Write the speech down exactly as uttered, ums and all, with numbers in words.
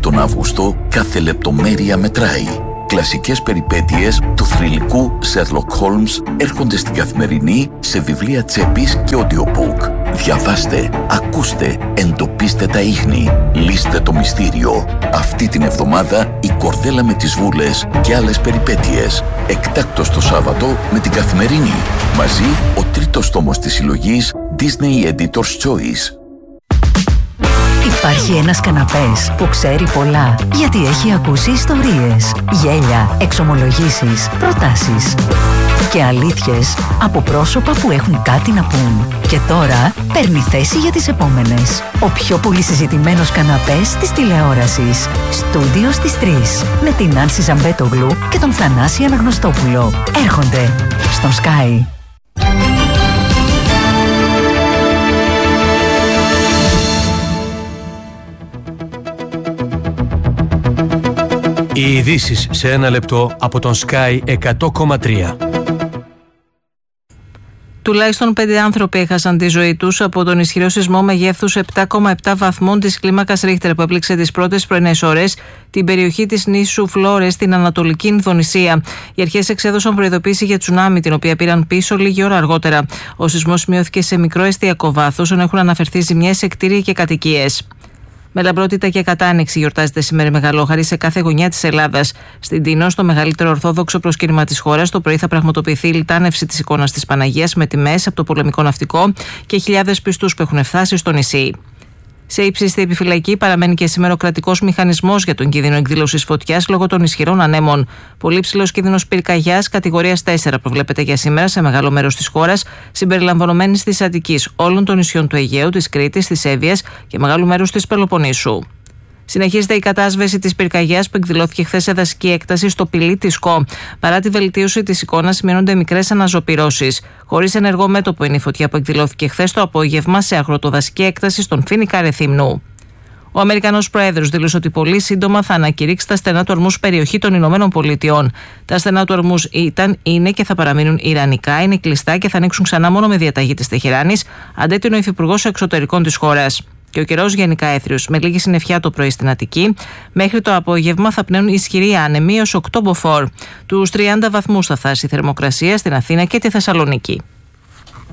τον Αύγουστο κάθε λεπτομέρεια μετράει. Κλασικές περιπέτειες του θρυλικού Sherlock Holmes έρχονται στην Καθημερινή σε βιβλία τσέπης και audiobook. Διαβάστε, ακούστε, εντοπίστε τα ίχνη, λύστε το μυστήριο. Αυτή την εβδομάδα η Κορδέλα με τις Βούλες και άλλες περιπέτειες. Εκτάκτος το Σάββατο με την Καθημερινή. Μαζί ο τρίτος τόμος της συλλογής Disney Editor's Choice. Υπάρχει ένας καναπές που ξέρει πολλά, γιατί έχει ακούσει ιστορίες, γέλια, εξομολογήσεις, προτάσεις και αλήθειες από πρόσωπα που έχουν κάτι να πούν. Και τώρα παίρνει θέση για τις επόμενες. Ο πιο πολύ συζητημένος καναπές της τηλεόρασης. Στούντιο στις τρεις. Με την Άνση Ζαμπέτογλου και τον Θανάση Αναγνωστόπουλο. Έρχονται στον Sky. Οι ειδήσεις σε ένα λεπτό από τον Sky εκατό κόμμα τρία. Τουλάχιστον πέντε άνθρωποι έχασαν τη ζωή τους από τον ισχυρό σεισμό μεγέθους επτά κόμμα επτά βαθμών της κλίμακας Ρίχτερ που έπληξε τις πρώτες πρωινές ώρες την περιοχή της νήσου Φλόρες στην Ανατολική Ινδονησία. Οι αρχές εξέδωσαν προειδοποίηση για τσουνάμι, την οποία πήραν πίσω λίγη ώρα αργότερα. Ο σεισμός σημειώθηκε σε μικρό εστιακό βάθος, ενώ έχουν αναφερθεί ζημιές σε κτίρια και κατοικίες. Με λαμπρότητα και κατάνοιξη γιορτάζεται σήμερα η Μεγαλόχαρη σε κάθε γωνιά της Ελλάδας. Στην Τίνο, το μεγαλύτερο ορθόδοξο προσκύνημα της χώρας, το πρωί θα πραγματοποιηθεί η λιτάνευση της εικόνας της Παναγίας με τιμές από το πολεμικό ναυτικό και χιλιάδες πιστούς που έχουν φτάσει στο νησί. Σε ύψιστη επιφυλακή παραμένει και σήμερα ο κρατικός μηχανισμός για τον κίνδυνο εκδήλωσης φωτιάς λόγω των ισχυρών ανέμων. Πολύ ψηλός κίνδυνος πυρκαγιάς κατηγορίας τέσσερα προβλέπεται για σήμερα σε μεγάλο μέρος της χώρας, συμπεριλαμβανομένης της Αττικής, όλων των νησιών του Αιγαίου, της Κρήτης, της Εύβοιας και μεγάλου μέρους της Πελοποννήσου. Συνεχίζεται η κατάσβεση της πυρκαγιάς που εκδηλώθηκε χθες σε δασική έκταση στο Πηλί της Κο. Παρά τη βελτίωση της εικόνας, σημειώνονται μικρές αναζωπυρώσεις. Χωρίς ενεργό μέτωπο είναι η φωτιά που εκδηλώθηκε χθες το απόγευμα σε αγροτοδασική έκταση στον Φοίνικα Ρεθύμνου. Ο Αμερικανός Πρόεδρος δήλωσε ότι πολύ σύντομα θα ανακηρύξει τα στενά του ορμούς περιοχή των Ηνωμένων Πολιτειών. Τα στενά του ορμούς ήταν, είναι και θα παραμείνουν ιρανικά, είναι κλειστά και θα ανοίξουν ξανά μόνο με διαταγή της Τεχεράνης, αντέτεινε ο Υφυπουργός Εξωτερικών της χώρας. Και ο καιρός γενικά έθριος, με λίγη συννεφιά το πρωί στην Αττική. Μέχρι το απόγευμα θα πνέουν ισχυροί άνεμοι έως οκτώ μποφόρ. Τους τριάντα βαθμούς θα φτάσει η θερμοκρασία στην Αθήνα και τη Θεσσαλονίκη.